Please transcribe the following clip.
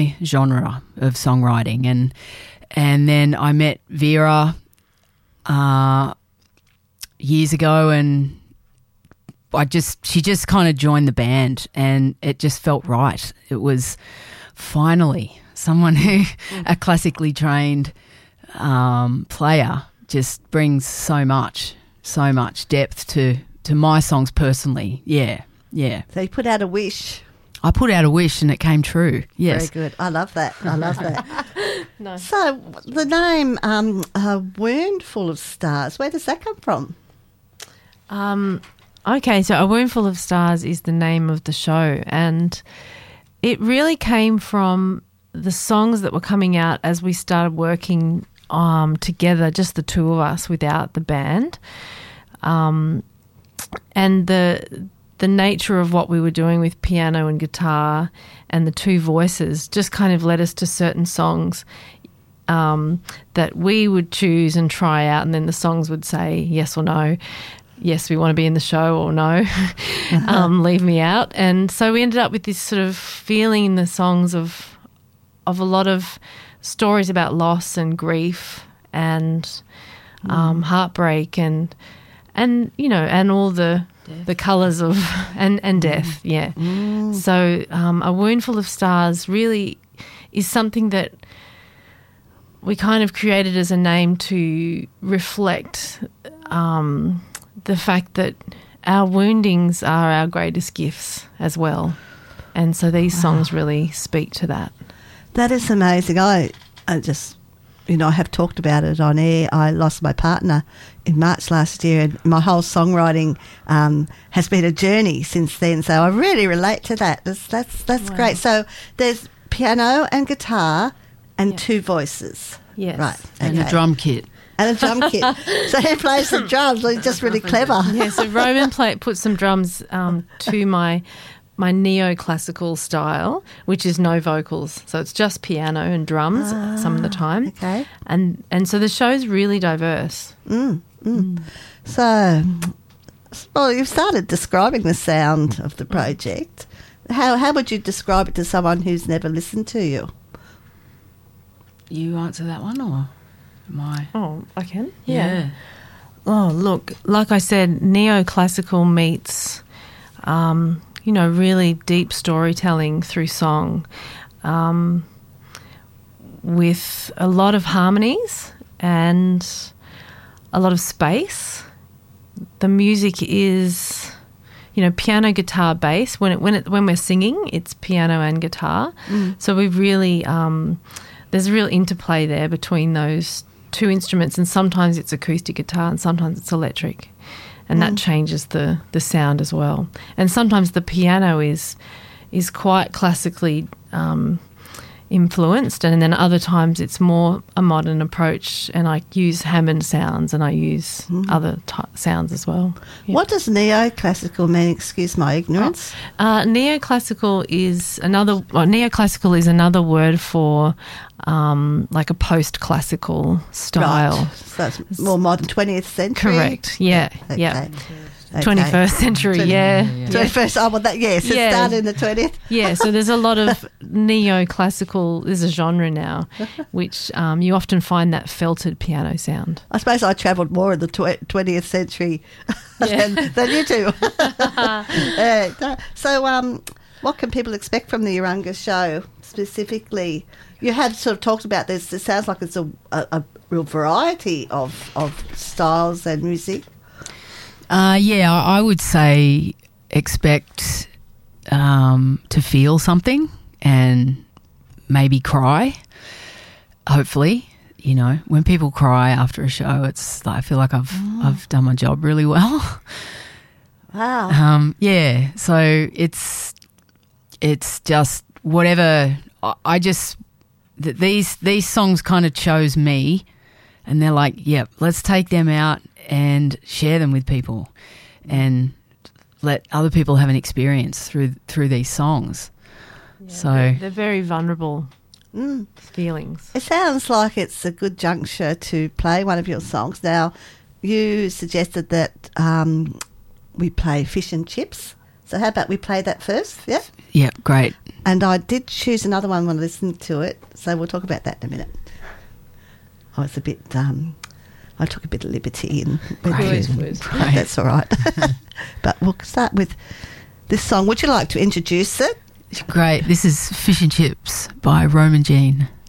genre of songwriting, and then I met Vera years ago, and she just kind of joined the band, and it just felt right. It was finally someone who a classically trained player just brings so much depth to my songs personally. Yeah. So you put out a wish. I put out a wish and it came true. Yes. Very good. I love that. No. So the name A Wound Full of Stars, where does that come from? Okay, so A Wound Full of Stars is the name of the show, and it really came from the songs that were coming out as we started working together, just the two of us without the band, and the nature of what we were doing with piano and guitar and the two voices just kind of led us to certain songs that we would choose and try out, and then the songs would say yes or no. Yes, we want to be in the show, or no, leave me out. And so we ended up with this sort of feeling in the songs of a lot of stories about loss and grief and heartbreak and all the colours of and death, yeah. So A Wound Full of Stars really is something that we kind of created as a name to reflect the fact that our woundings are our greatest gifts as well. And so these songs really speak to that. That is amazing. I just, I have talked about it on air. I lost my partner in March last year, and my whole songwriting has been a journey since then. So I really relate to that. That's great. So there's piano and guitar and two voices. Yes. Right. And a drum kit. And a drum kit. So who plays the drums? He's just really clever. Yeah, so Roman put some drums to my neoclassical style, which is no vocals. So it's just piano and drums some of the time. Okay. And so the show's really diverse. So, well, you've started describing the sound of the project. How would you describe it to someone who's never listened to you? You answer that one, or am I? Oh, I can? Yeah. Oh, look, like I said, neoclassical meets, really deep storytelling through song, with a lot of harmonies and a lot of space. The music is, piano, guitar, bass. When we're singing, it's piano and guitar. So we've really there's a real interplay there between those two instruments, and sometimes it's acoustic guitar and sometimes it's electric, and that changes the sound as well. And sometimes the piano is quite classically influenced, and then other times it's more a modern approach, and I use Hammond sounds and I use other sounds as well. Yeah. What does neoclassical mean? Excuse my ignorance. Neoclassical is another word for like a post-classical style. Right. So it's more modern 20th century? Correct, yeah. Okay. Yeah. Okay. 21st century, yeah. 21st, oh, well, that, yes, it started in the 20th. Yeah, so there's a lot of neoclassical, there's a genre now, which you often find that felted piano sound. I suppose I travelled more in the 20th century than you do. So what can people expect from the Urunga show specifically? You had sort of talked about this. It sounds like it's a real variety of styles and music. I would say expect to feel something and maybe cry, hopefully. When people cry after a show, it's like I feel like I've done my job really well. Wow. So it's just whatever. These songs kind of chose me, and they're like, yep, let's take them out and share them with people and let other people have an experience through these songs. Yeah, So they're very vulnerable feelings. It sounds like it's a good juncture to play one of your songs. Now, you suggested that we play Fish and Chips. So how about we play that first? Yeah? Yeah, great. And I did choose another one when I listened to it, so we'll talk about that in a minute. I was a bit, I took a bit of liberty and Please. that's all right. But we'll start with this song. Would you like to introduce it? Great. This is Fish and Chips by Roman Jean.